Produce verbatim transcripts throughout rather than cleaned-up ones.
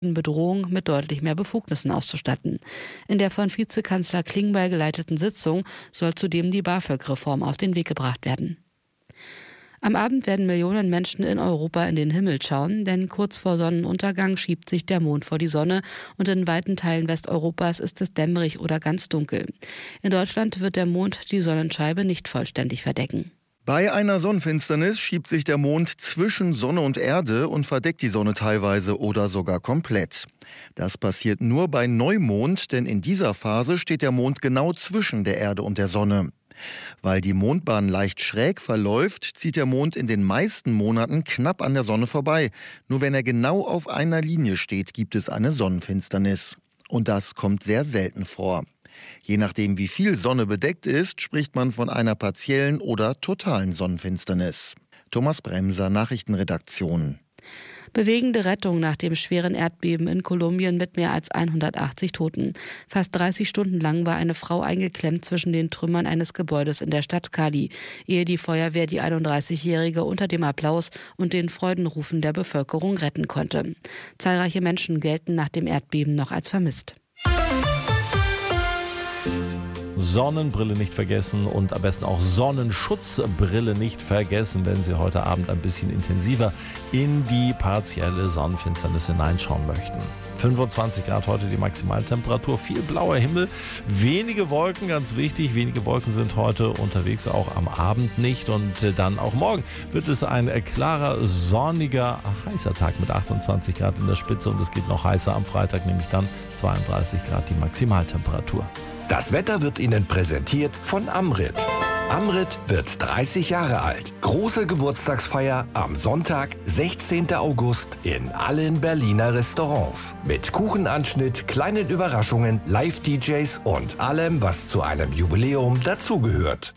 Bedrohung mit deutlich mehr Befugnissen auszustatten. In der von Vizekanzler Klingbeil geleiteten Sitzung soll zudem die BAföG-Reform auf den Weg gebracht werden. Am Abend werden Millionen Menschen in Europa in den Himmel schauen, denn kurz vor Sonnenuntergang schiebt sich der Mond vor die Sonne und in weiten Teilen Westeuropas ist es dämmerig oder ganz dunkel. In Deutschland wird der Mond die Sonnenscheibe nicht vollständig verdecken. Bei einer Sonnenfinsternis schiebt sich der Mond zwischen Sonne und Erde und verdeckt die Sonne teilweise oder sogar komplett. Das passiert nur bei Neumond, denn in dieser Phase steht der Mond genau zwischen der Erde und der Sonne. Weil die Mondbahn leicht schräg verläuft, zieht der Mond in den meisten Monaten knapp an der Sonne vorbei. Nur wenn er genau auf einer Linie steht, gibt es eine Sonnenfinsternis. Und das kommt sehr selten vor. Je nachdem, wie viel Sonne bedeckt ist, spricht man von einer partiellen oder totalen Sonnenfinsternis. Thomas Bremser, Nachrichtenredaktion. Bewegende Rettung nach dem schweren Erdbeben in Kolumbien mit mehr als hundertachtzig Toten. Fast dreißig Stunden lang war eine Frau eingeklemmt zwischen den Trümmern eines Gebäudes in der Stadt Cali, ehe die Feuerwehr die einunddreißigjährige unter dem Applaus und den Freudenrufen der Bevölkerung retten konnte. Zahlreiche Menschen gelten nach dem Erdbeben noch als vermisst. Sonnenbrille nicht vergessen und am besten auch Sonnenschutzbrille nicht vergessen, wenn Sie heute Abend ein bisschen intensiver in die partielle Sonnenfinsternis hineinschauen möchten. fünfundzwanzig Grad heute die Maximaltemperatur, viel blauer Himmel, wenige Wolken, ganz wichtig, wenige Wolken sind heute unterwegs, auch am Abend nicht und dann auch morgen wird es ein klarer, sonniger, heißer Tag mit achtundzwanzig Grad in der Spitze und es geht noch heißer am Freitag, nämlich dann zweiunddreißig Grad die Maximaltemperatur. Das Wetter wird Ihnen präsentiert von Amrit. Amrit wird dreißig Jahre alt. Große Geburtstagsfeier am Sonntag, sechzehnten August in allen Berliner Restaurants. Mit Kuchenanschnitt, kleinen Überraschungen, Live-D Js und allem, was zu einem Jubiläum dazugehört.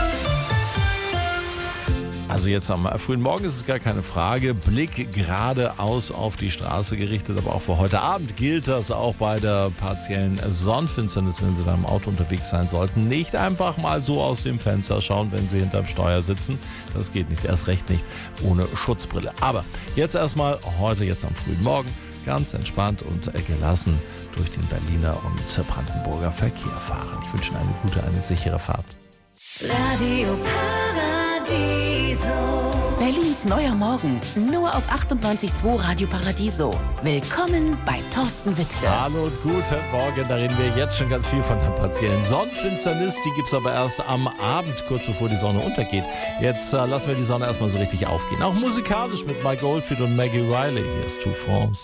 Also jetzt am frühen Morgen ist es gar keine Frage. Blick geradeaus auf die Straße gerichtet, aber auch für heute Abend gilt das auch bei der partiellen Sonnenfinsternis, wenn Sie da im Auto unterwegs sein sollten. Nicht einfach mal so aus dem Fenster schauen, wenn Sie hinterm Steuer sitzen. Das geht nicht, erst recht nicht ohne Schutzbrille. Aber jetzt erstmal heute, jetzt am frühen Morgen, ganz entspannt und gelassen durch den Berliner und Brandenburger Verkehr fahren. Ich wünsche Ihnen eine gute, eine sichere Fahrt. Radio Paradiso. Berlins neuer Morgen, nur auf achtundneunzig Komma zwei Radio Paradiso. Willkommen bei Thorsten Wittke. Hallo und guten Morgen, da reden wir jetzt schon ganz viel von der partiellen Sonnenfinsternis. Die gibt es aber erst am Abend, kurz bevor die Sonne untergeht. Jetzt äh, lassen wir die Sonne erstmal so richtig aufgehen. Auch musikalisch mit Mike Oldfield und Maggie Riley. Hier ist Two France.